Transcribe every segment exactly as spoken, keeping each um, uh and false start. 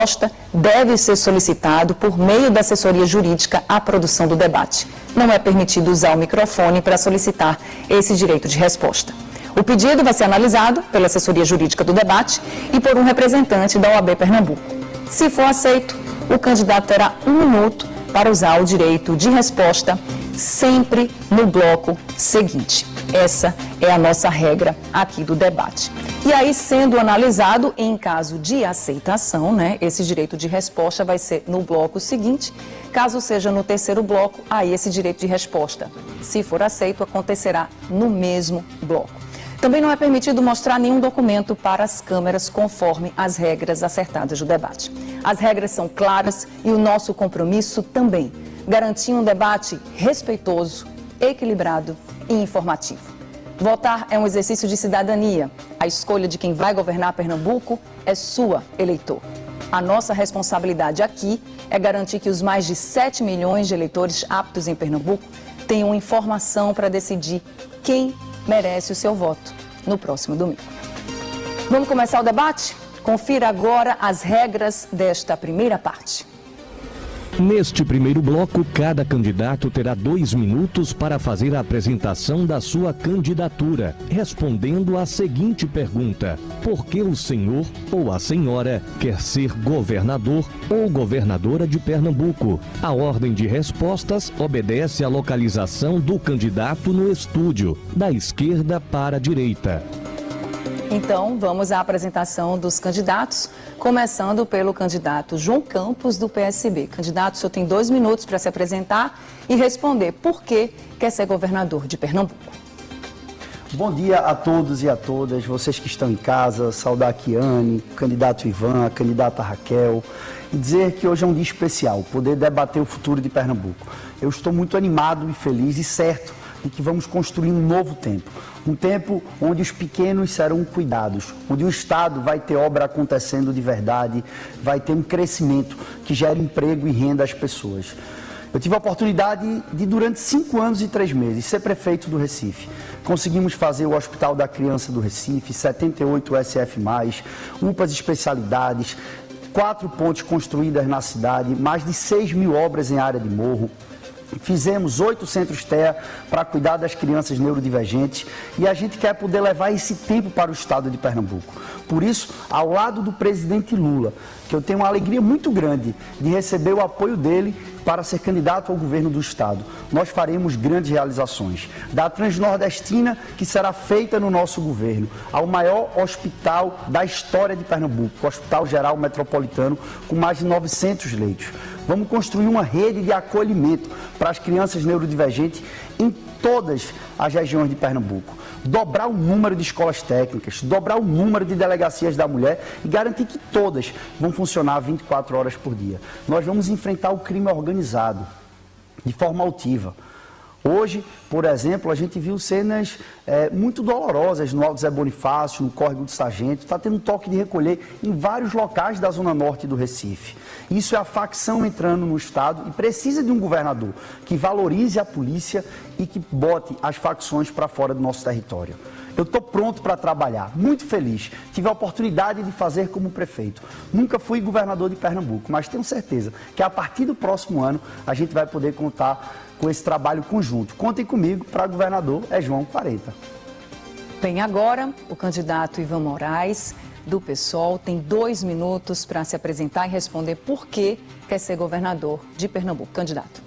deve ser solicitado por meio da assessoria jurídica à produção do debate. Não é permitido usar o microfone para solicitar esse direito de resposta. O pedido vai ser analisado pela assessoria jurídica do debate e por um representante da O A B Pernambuco. Se for aceito, o candidato terá um minuto para usar o direito de resposta sempre no bloco seguinte. Essa é a nossa regra aqui do debate. E aí, sendo analisado, em caso de aceitação, né, esse direito de resposta vai ser no bloco seguinte. Caso seja no terceiro bloco, aí esse direito de resposta, se for aceito, acontecerá no mesmo bloco. Também não é permitido mostrar nenhum documento para as câmeras conforme as regras acertadas do debate. As regras são claras e o nosso compromisso também. Garantir um debate respeitoso, equilibrado e informativo. Votar é um exercício de cidadania. A escolha de quem vai governar Pernambuco é sua, eleitor. A nossa responsabilidade aqui é garantir que os mais de sete milhões de eleitores aptos em Pernambuco tenham informação para decidir quem merece o seu voto no próximo domingo. Vamos começar o debate? Confira agora as regras desta primeira parte. Neste primeiro bloco, cada candidato terá dois minutos para fazer a apresentação da sua candidatura, respondendo à seguinte pergunta: por que o senhor ou a senhora quer ser governador ou governadora de Pernambuco? A ordem de respostas obedece à localização do candidato no estúdio, da esquerda para a direita. Então, vamos à apresentação dos candidatos, começando pelo candidato João Campos, do P S B. Candidato, o senhor tem dois minutos para se apresentar e responder por que quer ser governador de Pernambuco. Bom dia a todos e a todas, vocês que estão em casa, saudar a Kiane, candidato Ivan, a candidata Raquel, e dizer que hoje é um dia especial, poder debater o futuro de Pernambuco. Eu estou muito animado e feliz e certo de que vamos construir um novo tempo. Um tempo onde os pequenos serão cuidados, onde o Estado vai ter obra acontecendo de verdade, vai ter um crescimento que gere emprego e renda às pessoas. Eu tive a oportunidade de, durante cinco anos e três meses, ser prefeito do Recife. Conseguimos fazer o Hospital da Criança do Recife, setenta e oito S F mais, U P As especialidades, quatro pontes construídas na cidade, mais de seis mil obras em área de morro. Fizemos oito centros T E A para cuidar das crianças neurodivergentes e a gente quer poder levar esse tempo para o estado de Pernambuco. Por isso, ao lado do presidente Lula, que eu tenho uma alegria muito grande de receber o apoio dele para ser candidato ao governo do estado, nós faremos grandes realizações. Da Transnordestina, que será feita no nosso governo, ao maior hospital da história de Pernambuco, o Hospital Geral Metropolitano, com mais de novecentos leitos. Vamos construir uma rede de acolhimento para as crianças neurodivergentes em todas as regiões de Pernambuco. Dobrar o número de escolas técnicas, dobrar o número de delegacias da mulher e garantir que todas vão funcionar vinte e quatro horas por dia. Nós vamos enfrentar o crime organizado de forma altiva. Hoje, por exemplo, a gente viu cenas é, muito dolorosas no Alto Zé Bonifácio, no Córrego do Sargento. Está tendo toque de recolher em vários locais da zona norte do Recife. Isso é a facção entrando no estado e precisa de um governador que valorize a polícia e que bote as facções para fora do nosso território. Eu estou pronto para trabalhar, muito feliz. Tive a oportunidade de fazer como prefeito. Nunca fui governador de Pernambuco, mas tenho certeza que a partir do próximo ano a gente vai poder contar com esse trabalho conjunto. Contem comigo, para governador é João quarenta. Bem, agora o candidato Ivan Moraes, do PSOL, tem dois minutos para se apresentar e responder por que quer ser governador de Pernambuco. Candidato.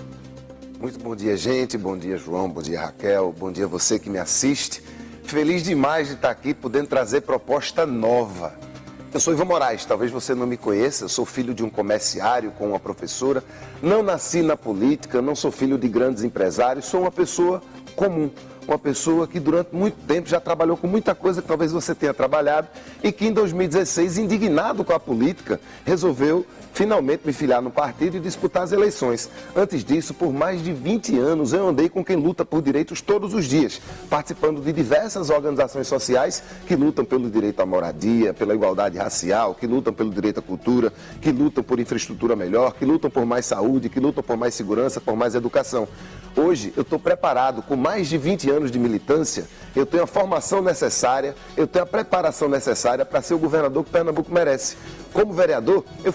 Muito bom dia, gente. Bom dia, João. Bom dia, Raquel. Bom dia você que me assiste. Feliz demais de estar aqui podendo trazer proposta nova. Eu sou Ivan Moraes, talvez você não me conheça, eu sou filho de um comerciário com uma professora, não nasci na política, não sou filho de grandes empresários, sou uma pessoa comum, uma pessoa que durante muito tempo já trabalhou com muita coisa que talvez você tenha trabalhado e que em dois mil e dezesseis, indignado com a política, resolveu finalmente me filiar no partido e disputar as eleições. Antes disso, por mais de vinte anos, eu andei com quem luta por direitos todos os dias, participando de diversas organizações sociais que lutam pelo direito à moradia, pela igualdade racial, que lutam pelo direito à cultura, que lutam por infraestrutura melhor, que lutam por mais saúde, que lutam por mais segurança, por mais educação. Hoje eu estou preparado, com mais de vinte anos de militância, eu tenho a formação necessária, eu tenho a preparação necessária para ser o governador que Pernambuco merece. Como vereador, eu